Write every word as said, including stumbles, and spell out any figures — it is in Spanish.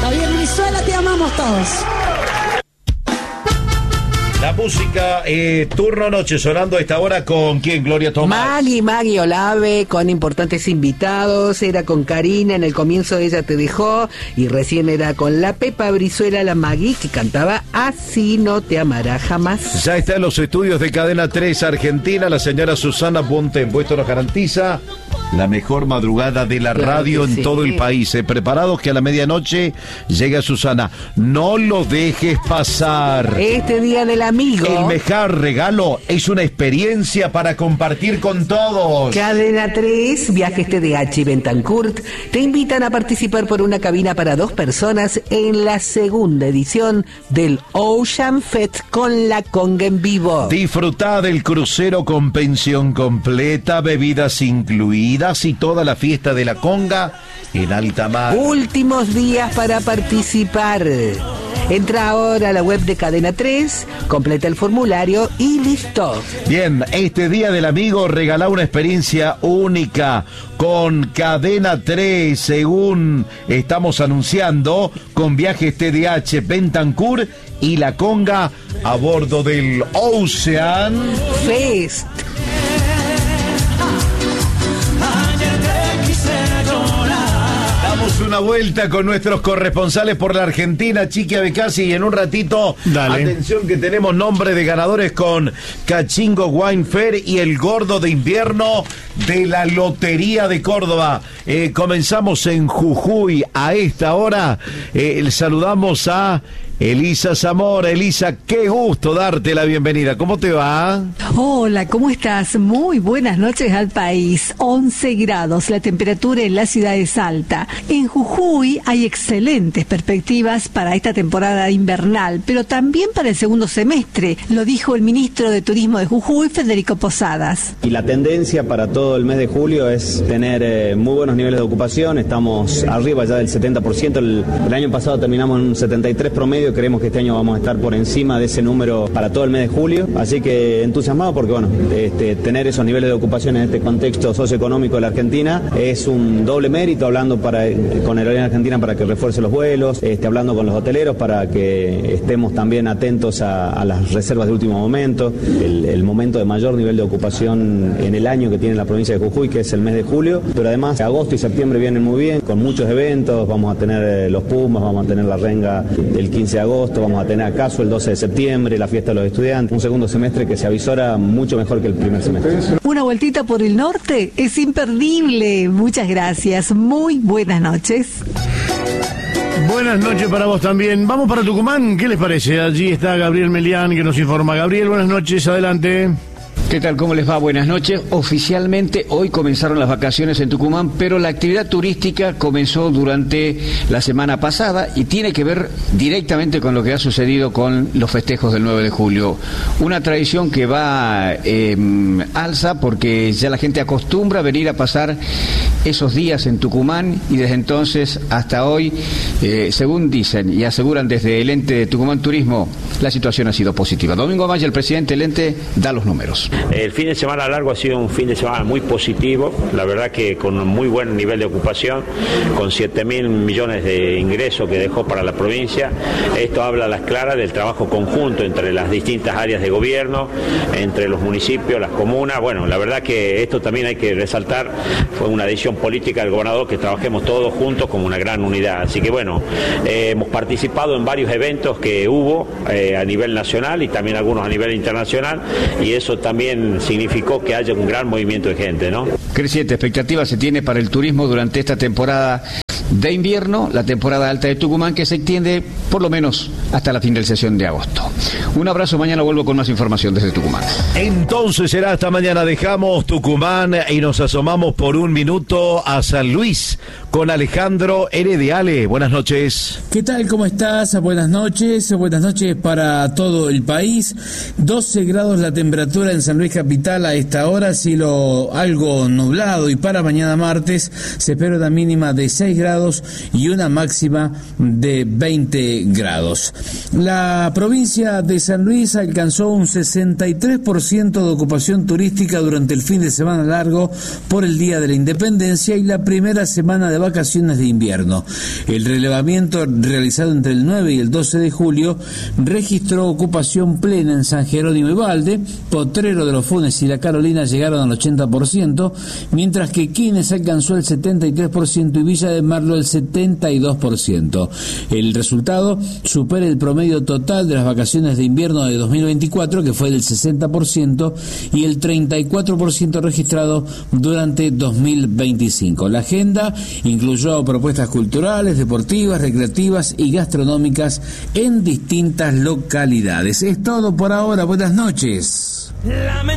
Gabriel Brizuela, te amamos todos. La música, eh, turno noche, sonando a esta hora con quién, Gloria Tomás. Maggie, Maggie Olave, con importantes invitados. Era con Karina, en el comienzo Ella te dejó, y recién era con la Pepa Brizuela, la Maggie, que cantaba Así no te amará jamás. Ya está en los estudios de Cadena tres Argentina, la señora Susana Bontempo. Esto nos garantiza la mejor madrugada de la claro radio en sí. todo el país. Eh, preparados que a la medianoche llega Susana. No lo dejes pasar. Este día del amigo. El mejor regalo es una experiencia para compartir con todos. Cadena tres, Viajes T D H y Bentancourt te invitan a participar por una cabina para dos personas en la segunda edición del Ocean Fest con la conga en vivo. Disfrutá del crucero con pensión completa, bebidas incluidas y toda la fiesta de la conga en alta mar. Últimos días para participar. Entra ahora a la web de Cadena tres, completa el formulario y listo. Bien, este Día del Amigo regala una experiencia única con Cadena tres, según estamos anunciando, con Viajes T D H, Bentancourt y la conga a bordo del Ocean Fest. Damos una vuelta con nuestros corresponsales por la Argentina, Chiqui Abecasi, y en un ratito, Dale. atención que tenemos nombre de ganadores con Cachingo Wine Fair y el gordo de invierno de la Lotería de Córdoba. Eh, comenzamos en Jujuy a esta hora. Eh, saludamos a Elisa Zamora. Elisa, qué gusto darte la bienvenida. ¿Cómo te va? Hola, ¿cómo estás? Muy buenas noches al país. once grados la temperatura en la ciudad de Salta. En Jujuy hay excelentes perspectivas para esta temporada invernal, pero también para el segundo semestre, lo dijo el ministro de Turismo de Jujuy, Federico Posadas. Y la tendencia para todo el mes de julio es tener eh, muy buenos niveles de ocupación. Estamos arriba ya del setenta por ciento. El, el año pasado terminamos en un setenta y tres promedio. Creemos que este año vamos a estar por encima de ese número para todo el mes de julio, así que entusiasmado porque bueno, este, tener esos niveles de ocupación en este contexto socioeconómico de la Argentina es un doble mérito, hablando para, con Aerolínea Argentina para que refuerce los vuelos, este, hablando con los hoteleros para que estemos también atentos a, a las reservas de último momento, el, el momento de mayor nivel de ocupación en el año que tiene la provincia de Jujuy, que es el mes de julio, pero además agosto y septiembre vienen muy bien, con muchos eventos, vamos a tener eh, los Pumas, vamos a tener la Renga del quince de agosto, vamos a tener acaso el doce de septiembre, la fiesta de los estudiantes, un segundo semestre que se avisora mucho mejor que el primer semestre. Una vueltita por el norte es imperdible. Muchas gracias, muy buenas noches. Buenas noches para vos también. Vamos para Tucumán, ¿qué les parece? Allí está Gabriel Melián que nos informa. Gabriel, buenas noches, adelante. ¿Qué tal? ¿Cómo les va? Buenas noches. Oficialmente hoy comenzaron las vacaciones en Tucumán, pero la actividad turística comenzó durante la semana pasada y tiene que ver directamente con lo que ha sucedido con los festejos del nueve de julio. Una tradición que va eh, alza porque ya la gente acostumbra a venir a pasar esos días en Tucumán y desde entonces hasta hoy, eh, según dicen y aseguran desde el ente de Tucumán Turismo, la situación ha sido positiva. Domingo Amaya, el presidente del ente, da los números. El fin de semana largo ha sido un fin de semana muy positivo, la verdad que con un muy buen nivel de ocupación, con siete mil millones de ingresos que dejó para la provincia. Esto habla a las claras del trabajo conjunto entre las distintas áreas de gobierno, entre los municipios, las comunas. Bueno, la verdad que esto también hay que resaltar, fue una decisión política del gobernador que trabajemos todos juntos como una gran unidad. Así que bueno, eh, hemos participado en varios eventos que hubo eh, a nivel nacional y también algunos a nivel internacional, y eso también significó que haya un gran movimiento de gente, ¿no? Creciente expectativa se tiene para el turismo durante esta temporada de invierno, la temporada alta de Tucumán, que se extiende por lo menos hasta la finalización de agosto. Un abrazo, mañana vuelvo con más información desde Tucumán. Entonces será hasta mañana. Dejamos Tucumán y nos asomamos por un minuto a San Luis con Alejandro Herediale. Buenas noches. ¿Qué tal? ¿Cómo estás? Buenas noches. Buenas noches para todo el país. doce grados la temperatura en San Luis Capital a esta hora, cielo algo nublado, y para mañana martes se espera una mínima de seis grados grados y una máxima de veinte grados. La provincia de San Luis alcanzó un sesenta y tres por ciento de ocupación turística durante el fin de semana largo por el Día de la Independencia y la primera semana de vacaciones de invierno. El relevamiento realizado entre el nueve y el doce de julio registró ocupación plena en San Jerónimo y Valde, Potrero de los Funes y La Carolina llegaron al ochenta por ciento, mientras que Quines alcanzó el setenta y tres por ciento y Villa de Merlo el setenta y dos por ciento. El resultado supera el promedio total de las vacaciones de invierno de dos mil veinticuatro, que fue del sesenta por ciento, y el treinta y cuatro por ciento registrado durante dos mil veinticinco. La agenda incluyó propuestas culturales, deportivas, recreativas y gastronómicas en distintas localidades. Es todo por ahora. Buenas noches.